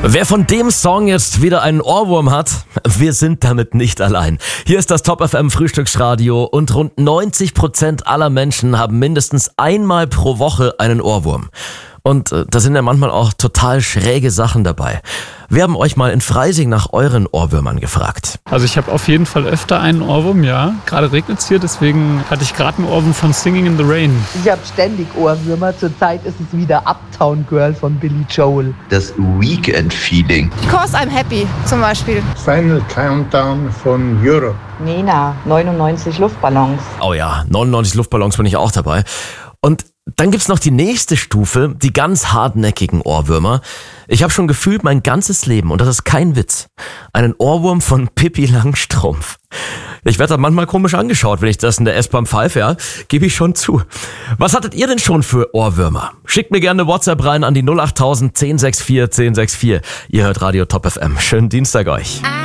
Wer von dem Song jetzt wieder einen Ohrwurm hat, wir sind damit nicht allein. Hier ist das Top FM Frühstücksradio und rund 90% aller Menschen haben mindestens einmal pro Woche einen Ohrwurm. Und da sind ja manchmal auch total schräge Sachen dabei. Wir haben euch mal in Freising nach euren Ohrwürmern gefragt. Also ich habe auf jeden Fall öfter einen Ohrwurm, ja. Gerade regnet es hier, deswegen hatte ich gerade einen Ohrwurm von Singing in the Rain. Ich habe ständig Ohrwürmer. Zurzeit ist es wieder Uptown Girl von Billy Joel. Das Weekend-Feeling. Because I'm Happy zum Beispiel. Final Countdown von Europe. Nena, 99 Luftballons. Oh ja, 99 Luftballons bin ich auch dabei. Und dann gibt's noch die nächste Stufe, die ganz hartnäckigen Ohrwürmer. Ich habe schon gefühlt mein ganzes Leben, und das ist kein Witz, einen Ohrwurm von Pippi Langstrumpf. Ich werde da manchmal komisch angeschaut, wenn ich das in der S-Bahn pfeife, ja, gebe ich schon zu. Was hattet ihr denn schon für Ohrwürmer? Schickt mir gerne eine WhatsApp rein an die 08000 1064 1064. Ihr hört Radio Top FM. Schönen Dienstag euch.